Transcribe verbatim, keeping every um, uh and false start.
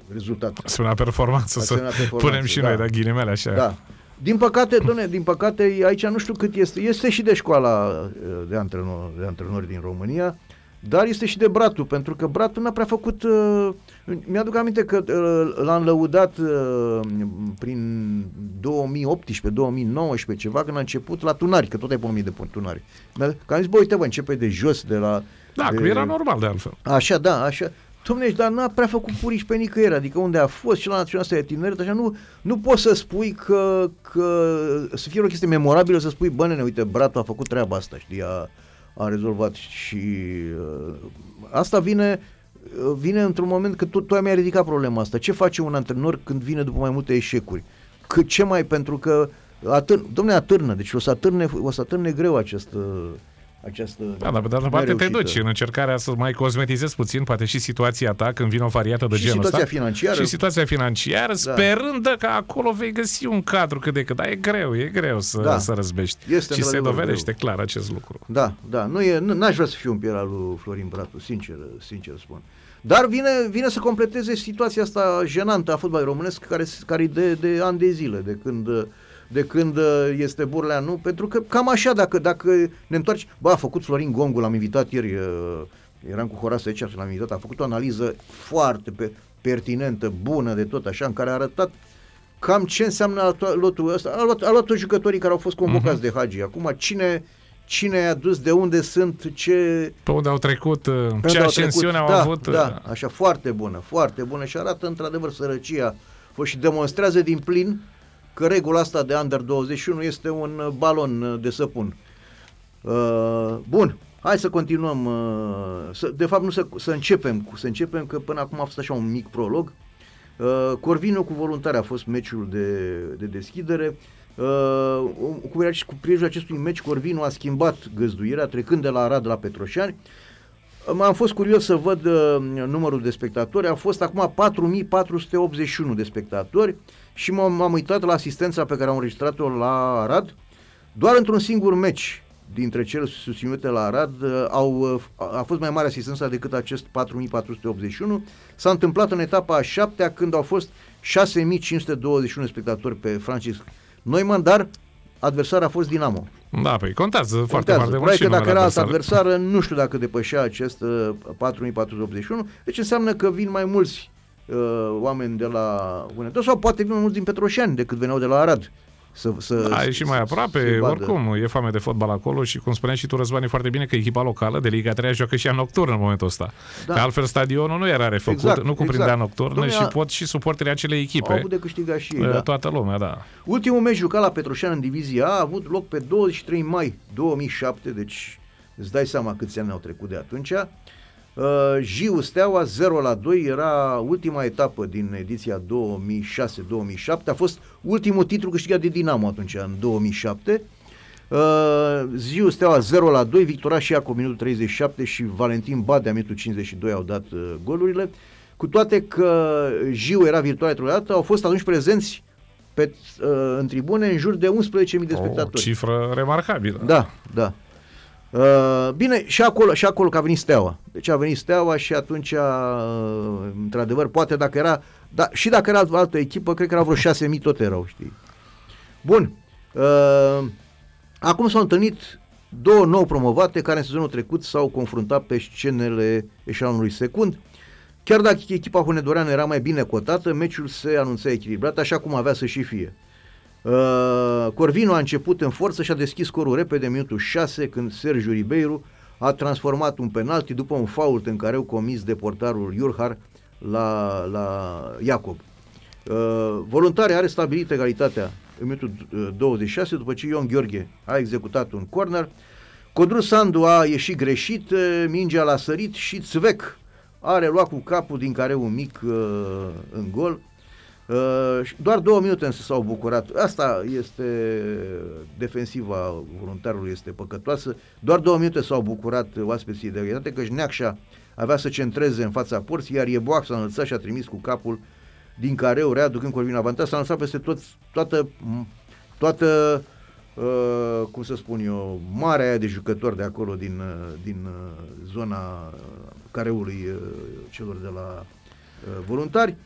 rezultatul. Asemenea performanță, să performanță, punem și da. noi, da, ghilimele așa. Da. Din păcate, doamne, din păcate, aici nu știu cât este, este și de școala de antrenori, de antrenori din România, dar este și de Bratu, pentru că Bratu n-a prea făcut, uh, mi-aduc aminte că uh, l-am lăudat uh, prin două mii optsprezece două mii nouăsprezece, ceva, când a început la Tunari, că tot ai pomit de Tunari. Că am zis, bă, uite, bă, începe de jos, de la... Da, de, era normal de altfel. Așa, da, așa. Dom'le, dar n-a prea făcut purici pe nicăieri, adică unde a fost și la Naționala asta de tineret, așa, nu, nu poți să spui că, că să fie o chestie memorabilă, să spui, bă, nene, uite, Bratu a făcut treaba asta, știi, a, a rezolvat și uh, asta vine, vine într-un moment că tu, tu ai mai ridicat problema asta. Ce face un antrenor când vine după mai multe eșecuri? Că ce mai, pentru că, atâr, dom'le, atârnă, deci o să atârne, o să atârne greu această... această da, dar pe de altă parte te duci în încercarea să mai cosmetizezi puțin poate și situația ta când vine o variată de și genul ăsta. Financiară. Și situația financiară, da. Sperând că acolo vei găsi un cadru cât de cât. Dar e greu, e greu să, da. să răzbești. Este și se dovedește greu. clar acest lucru. Da, da. Nu e, n-aș vrea să fiu un pier al lui Florin Bratu, sincer, sincer spun. Dar vine, vine să completeze situația asta jenantă a fotbalului românesc care, care e de, de ani de zile, de când... de când este Burleanu, pentru că cam așa, dacă, dacă ne întoarce, bă, a făcut Florin Gongu, l-am invitat ieri, eram cu Horace aici, l-am invitat, a făcut o analiză foarte pe, pertinentă, bună de tot așa, în care a arătat cam ce înseamnă lotul ăsta, a luat, a luat toți jucătorii care au fost convocați uh-huh. de Hagi, acum cine, cine i-a dus, de unde sunt, ce... Pe unde au trecut, pe ce ascensiune au da, avut. Da, așa, foarte bună, foarte bună și arată într-adevăr sărăcia și demonstrează din plin că regula asta de under douăzeci și unu este un balon de săpun. Uh, bun, hai să continuăm. Uh, să, de fapt, nu să, să începem, să începem, că până acum a fost așa un mic prolog. Uh, Corvino cu Voluntari a fost meciul de, de deschidere. Uh, cu, cu prilejul acestui meci, Corvino a schimbat găzduirea, trecând de la Arad la Petroșani. Am fost curios să văd uh, numărul de spectatori. A fost acum patru mii patru sute optzeci și unu de spectatori și m-am, m-am uitat la asistența pe care am înregistrat-o la Arad. Doar într-un singur meci dintre cele susținute la Arad uh, au, uh, a fost mai mare asistența decât acest patru mii patru sute optzeci și unu. S-a întâmplat în etapa a șaptea, când au fost șase mii cinci sute douăzeci și unu spectatori pe Francis Neumann, dar adversar a fost Dinamo. Da, păi contează, contează foarte mult. Probabil că dacă era altă adversară, nu știu dacă depășea acest uh, patru mii patru sute optzeci și unu, deci înseamnă că vin mai mulți uh, oameni de la Vânător, sau poate vin mai mulți din Petroșani decât veneau de la Arad. Să, să, da, e și mai aproape, oricum, e foame de fotbal acolo și, cum spuneai și tu, Răzvan, e foarte bine că echipa locală de Liga a treia joacă și a nocturnă în momentul ăsta. Da. Că altfel stadionul nu era refăcut, exact, nu cuprindea exact. nocturnă. Dom'le, și pot și suporterii acelei echipe. Au avut de câștigat și ei, da. Toată lumea, da. Ultimul meci jucat la Petroșani în divizia A a avut loc pe douăzeci și trei mai două mii șapte, deci îți dai seama câți ani au trecut de atunci. Uh, Jiu Steaua zero la doi, era ultima etapă din ediția două mii șase două mii șapte, a fost ultimul titlu câștigat de Dinamo atunci, în două mii șapte. Uh, Jiu Steaua zero la doi, Victoria și Iacob minutul treizeci și șapte și Valentin Badea minutul cincizeci și doi au dat uh, golurile. Cu toate că Jiu era virtuală dată, au fost atunci prezenți pe, uh, în tribune în jur de unsprezece mii de spectatori. O cifră remarcabilă. Da, da. Uh, bine, și acolo, și acolo că a venit Steaua. Deci a venit Steaua și atunci, uh, într-adevăr, poate dacă era, da, și dacă era altă echipă, cred că erau vreo șase mii tot erau, știi. Bun. Uh, acum s-au întâlnit două nou promovate care în sezonul trecut s-au confruntat pe scenele eșalonului secund. Chiar dacă echipa hunedoreană era mai bine cotată, meciul se anunța echilibrat, așa cum avea să și fie. Uh, Corvino a început în forță și a deschis scorul repede în minutul șase, când Sergiu Ribeiro a transformat un penalti după un fault în care au comis de portarul Iurhar la, la Iacob. Uh, Voluntari are stabilit egalitatea în minutul douăzeci și șase, după ce Ion Gheorghe a executat un corner. Codru Sandu a ieșit greșit, mingea l-a sărit și Țvec a reluat cu capul din careul mic uh, în gol. Uh, doar două minute însă s-au bucurat. Asta este defensiva Voluntarului, este păcătoasă. Doar două minute s-au bucurat oaspeții de egalitate, că Jneacșa avea să centreze în fața porții, iar Ieboac s-a înălțat și a trimis cu capul din careu, readucând Corvin avantaj. S-a înălțat peste tot, toată, toată uh, cum să spun eu, marea aia de jucători de acolo din, din uh, zona careului uh, celor de la uh, Voluntari.